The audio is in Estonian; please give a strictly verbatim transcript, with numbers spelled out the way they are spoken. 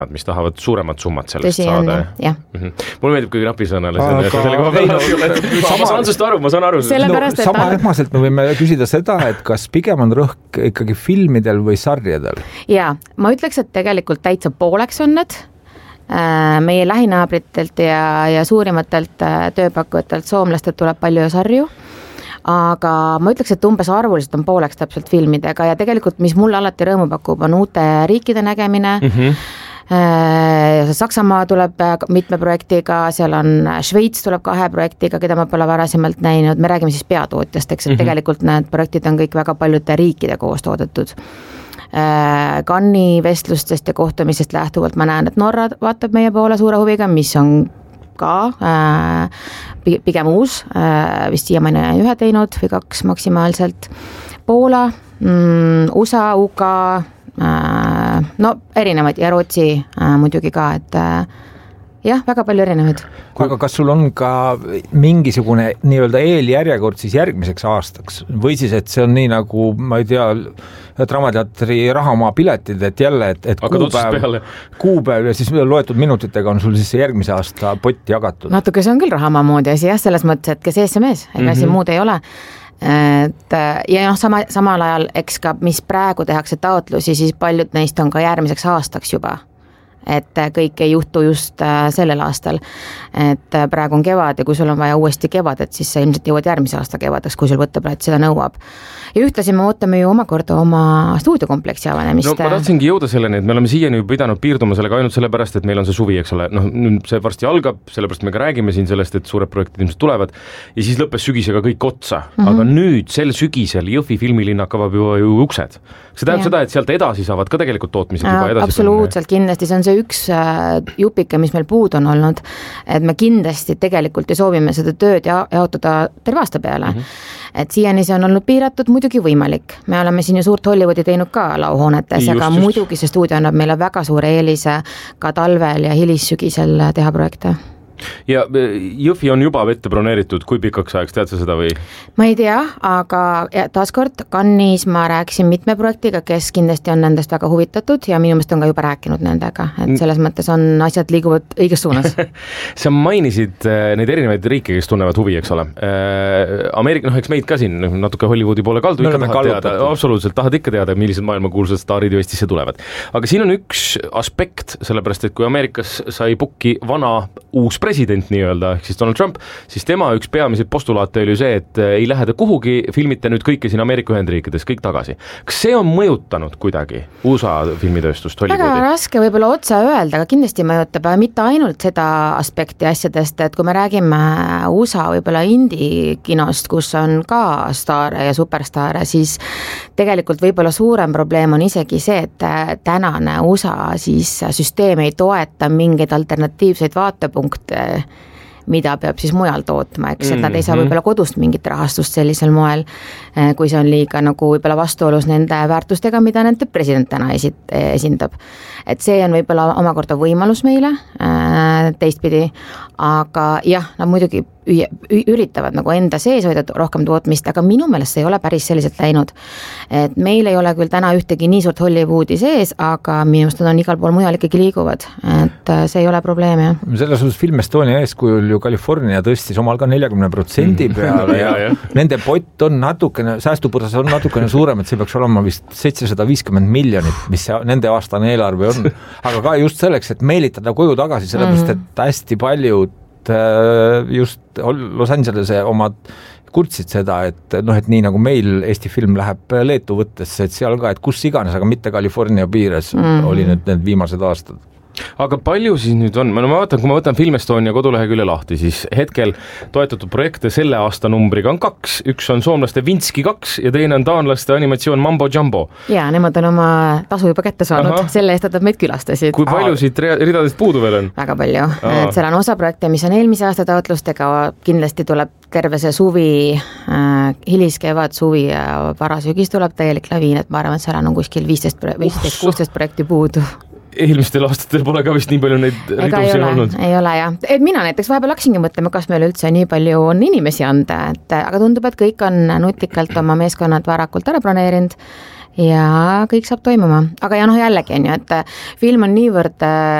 mis tahavad suuremat summat sellest Tõsi saada. On, jah. Mm-hmm. Mulle meeldib kõige napisõnale. Ma saan sust aru, ma saan aru. No, sama ähmaselt me võime küsida seda, et kas pigem on rõhk ikkagi filmidel või sarjadel? Jaa, ma ütleks, et tegelikult täitsa pooleks on need. Meie lähinaabritelt ja, ja suurimatelt tööpakkujatelt soomlastelt tuleb palju sarju. Aga ma ütleks, et umbes arvuliselt on pooleks täpselt filmidega ja tegelikult, mis mulle alati rõõmu pakub, on uute riikide nägemine. Mm-hmm. Saksamaa tuleb mitme projektiga, seal on Šveits tuleb kahe projektiga, keda ma pole varasemalt näinud, me räägime siis peatootjast, eks, et mm-hmm. tegelikult need projektid on kõik väga paljude riikide koos toodetud. Cannes'i vestlustest ja kohtumisest lähtuvalt ma näen, et Norra vaatab meie poole suure huviga, mis on ka pigem uus, vist siiamaani ühe teinud või kaks maksimaalselt. Poola, U S A, U K, no erinevaid ja Rootsi muidugi ka, et jah, väga palju erinevaid. Aga kas sul on ka mingisugune nii-öelda eeljärjekord siis järgmiseks aastaks või siis, et see on nii nagu, ma ei tea, Draamateatri rahamaa piletid, et jälle, et, et kuupäev, kuupäev ja siis loetud minutitega on sul siis järgmise aasta pott jagatud? Natuke see on küll rahamaa moodi asi, jah, selles mõttes, et kes ees see mees, ega mm-hmm. siin muud ei ole. Et, ja noh, sama, samal ajal, eks ka, mis praegu tehakse taotlusi, siis paljud neist on ka järgmiseks aastaks juba. Et kõik ei juhtu just sellel aastal, et praegu on kevad ja kui sul on vaja uuesti kevadet, siis sa ilmselt jõuad järgmise aasta kevadeks, kui sul võtteplaat seda nõuab. Ja ühtlasi me ootame ju omakorda oma stuudiokompleksi avanemist. No ma tahtsingi jõuda selleni, et me oleme siiani ju pidanud piirduma sellega ainult sellepärast, et meil on see suvi, eks ole, noh, see varsti algab, sellepärast me ka räägime siin sellest, et suured projektid ilmselt tulevad ja siis lõppes sügisega kõik otsa, mm-hmm. aga nüüd sel sügisel Jõhvi filmilinnak avab ju, ju uksed. See tähendab ja. Seda, et sealt edasi saavad ka tegelikult tootmised juba edasi. Absoluutselt, kindlasti, see on see üks jupike, mis meil puud on olnud, et me kindlasti tegelikult ja soovime seda tööd ja jaotada terve aasta peale. Mm-hmm. Et siiani see on olnud piiratud, muidugi võimalik. Me oleme siin ju suurt Hollywoodi teinud ka lauhoonetes, aga just. Muidugi see stuudio annab meile väga suure eelise ka talvel ja hilissügisel teha projekte. Ja Jõhvi on juba vette broneeritud, kui pikaks ajaks, tead sa seda või? Ma ei tea, aga taaskord Cannes'is ma rääkisin mitme projektiga, kes kindlasti on nendest väga huvitatud ja minu meelest on ka juba rääkinud nendega, et selles mõttes on asjad liiguvad õiges suunas. Sa mainisid neid erinevaid riike, kes tunnevad huvi, eks ole. Ameerika, noh, eks meid ka siin natuke Hollywoodi poole kaldu, ikka tahad teada, absoluutselt tahad ikka teada, millised maailmakuulsad staarid ju Eestisse tulevad. Aga siin on üks aspekt, sellepärast, et kui Ameerikas sai pukki vana uus president nii-öelda, ehk siis Donald Trump, siis tema üks peamiseid postulaate oli see, et ei läheda kuhugi, filmite nüüd kõike siin Ameerika Ühendriikides, kõik tagasi. Kas see on mõjutanud kuidagi U S A filmitööstust, Hollywoodi? Väga raske võib-olla otsa öelda, aga kindlasti mõjutab mitte ainult seda aspekti asjadest, et kui me räägime U S A võib-olla indie-kinost, kus on ka staare ja superstaare, siis tegelikult võib-olla suurem probleem on isegi see, et tänane U S A siis süsteem ei toeta mingeid alternatiivseid vaatepunkte, mida peab siis mujal tootma, eks, et nad ei saa võib-olla kodust mingit rahastust sellisel moel, kui see on liiga nagu võib-olla vastuolus nende väärtustega, mida nende president täna esindab. Et see on võib-olla omakorda võimalus meile teistpidi, aga jah, nad muidugi üritavad nagu enda sees hoida rohkem tootmist, aga minu meelest see ei ole päris selliselt läinud. Et meil ei ole küll täna ühtegi nii suurt Hollywoodi sees, aga minu meelest on igal pool mujal ikkagi liiguvad, et see ei ole probleem, jah. Selles suhtes Film Estonia eeskujul ju California tõstis omal ka nelikümmend protsenti peale ja, ja nende pott on natukene, säästupõrsas on natukene suurem, et see peaks olema vist seitsesada viiskümmend miljonit, mis see, nende aastane eelarve on, aga ka just selleks, et meelitada koju tagasi, sellepärast, et hästi paljud just Los Angelese omad kurtsid seda, et noh, et nii nagu meil Eesti film läheb Leetu võttesse, et seal ka, et kus iganes, aga mitte California piires mm. oli nüüd need viimased aastad. Aga palju siis nüüd on? Ma vaatan, kui ma võtan Film Estonia kodulehekülje lahti, siis hetkel toetatud projekte selle aasta numbriga on kaks. Üks on soomlaste Vinski kaks ja teine on taanlaste animatsioon Mambo Jumbo. Ja, nemad on oma tasu juba kätte saanud. Aha. Selle eest, et nad meid külastasid. Kui palju siit ridadest puudu veel on? Väga palju. Et seal on osa projekte, mis on eelmise aasta taotlustega, kindlasti tuleb terve see suvi, äh, hiliskevad, suvi ja varasügis tuleb täielik laviin, et ma arvan, et seal on kuskil viisteist kuusteist projekti puudu. Eelmistel aastatel pole ka vist nii palju neid ridusi olnud. Ei ole, jah. Et mina näiteks vahepeal hakkasingi mõtlema, kas meil üldse nii palju on inimesi anda, et, aga tundub, et kõik on nutikalt oma meeskonnad varakult ära planeerinud ja kõik saab toimuma, aga ja noh, jällegi on ju, et film on niivõrd